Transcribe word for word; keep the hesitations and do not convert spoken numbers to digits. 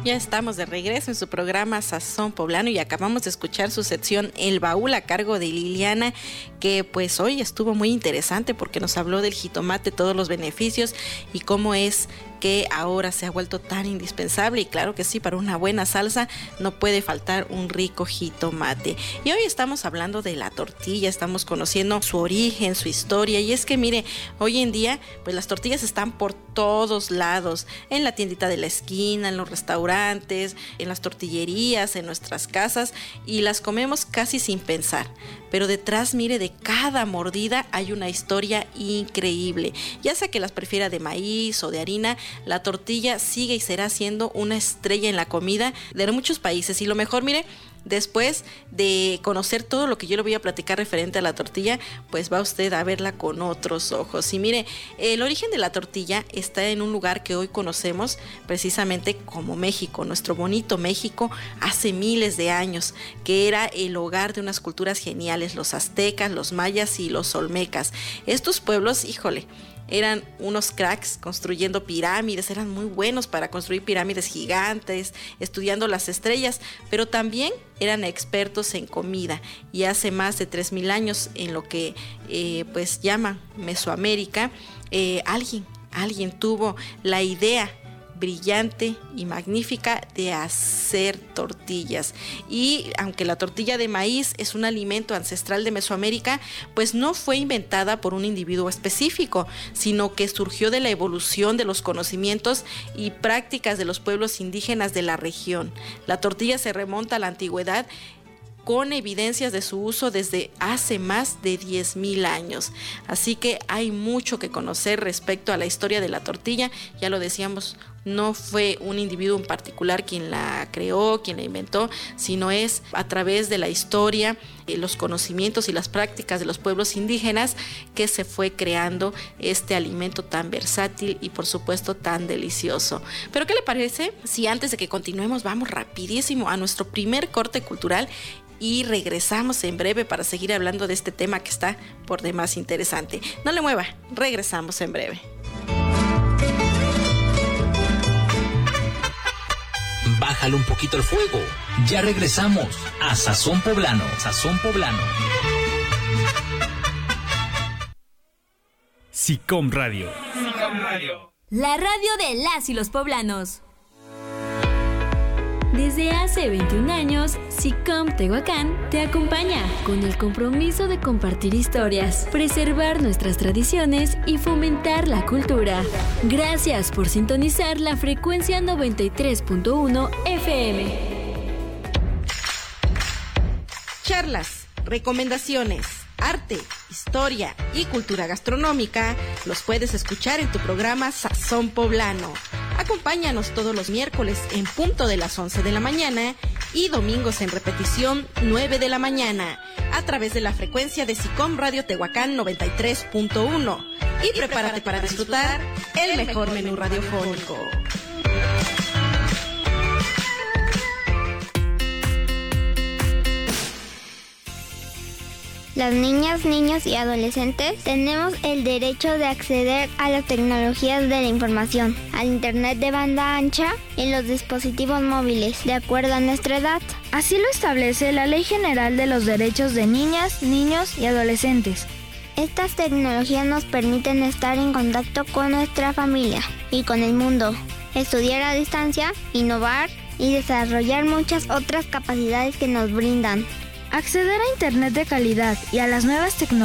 Ya estamos de regreso en su programa Sazón Poblano y acabamos de escuchar su sección El Baúl a cargo de Liliana, que pues hoy estuvo muy interesante porque nos habló del jitomate, todos los beneficios y cómo es que ahora se ha vuelto tan indispensable. Y claro que sí, para una buena salsa no puede faltar un rico jitomate. Y hoy estamos hablando de la tortilla, estamos conociendo su origen, su historia. Y es que mire, hoy en día pues las tortillas están por todos lados, en la tiendita de la esquina, en los restaurantes, en las tortillerías, en nuestras casas, y las comemos casi sin pensar. Pero detrás, mire, de cada mordida hay una historia increíble. Ya sea que las prefiera de maíz o de harina, la tortilla sigue y será siendo una estrella en la comida de muchos países. Y lo mejor, mire, después de conocer todo lo que yo le voy a platicar referente a la tortilla, pues va usted a verla con otros ojos. Y mire, el origen de la tortilla está en un lugar que hoy conocemos precisamente como México, nuestro bonito México, hace miles de años, que era el hogar de unas culturas geniales, los aztecas, los mayas y los olmecas. Estos pueblos, híjole, eran unos cracks construyendo pirámides, eran muy buenos para construir pirámides gigantes, estudiando las estrellas, pero también eran expertos en comida. Y hace más de tres mil años, en lo que eh, pues llaman Mesoamérica, eh, alguien, alguien tuvo la idea brillante y magnífica de hacer tortillas. Y aunque la tortilla de maíz es un alimento ancestral de Mesoamérica, pues no fue inventada por un individuo específico, sino que surgió de la evolución de los conocimientos y prácticas de los pueblos indígenas de la región. La tortilla se remonta a la antigüedad, con evidencias de su uso desde hace más de diez mil años. Así que hay mucho que conocer respecto a la historia de la tortilla. Ya lo decíamos, no fue un individuo en particular quien la creó, quien la inventó, sino es a través de la historia, eh, los conocimientos y las prácticas de los pueblos indígenas que se fue creando este alimento tan versátil y por supuesto tan delicioso. Pero ¿qué le parece si antes de que continuemos vamos rapidísimo a nuestro primer corte cultural y regresamos en breve para seguir hablando de este tema que está por demás interesante? No le mueva, regresamos en breve. Bájale un poquito el fuego. Ya regresamos a Sazón Poblano. Sazón Poblano. SICOM Radio. SICOM Radio. La radio de las y los poblanos. Desde hace veintiún años, SICOM Tehuacán te acompaña con el compromiso de compartir historias, preservar nuestras tradiciones y fomentar la cultura. Gracias por sintonizar la frecuencia noventa y tres punto uno F M. Charlas, recomendaciones, arte, historia y cultura gastronómica los puedes escuchar en tu programa Sazón Poblano. Acompáñanos todos los miércoles en punto de las once de la mañana y domingos en repetición nueve de la mañana a través de la frecuencia de SICOM Radio Tehuacán noventa y tres punto uno. Y, y prepárate, prepárate para disfrutar el mejor menú radiofónico. Las niñas, niños y adolescentes tenemos el derecho de acceder a las tecnologías de la información, al internet de banda ancha y los dispositivos móviles, de acuerdo a nuestra edad. Así lo establece la Ley General de los Derechos de Niñas, Niños y Adolescentes. Estas tecnologías nos permiten estar en contacto con nuestra familia y con el mundo, estudiar a distancia, innovar y desarrollar muchas otras capacidades que nos brindan. Acceder a internet de calidad y a las nuevas tecnologías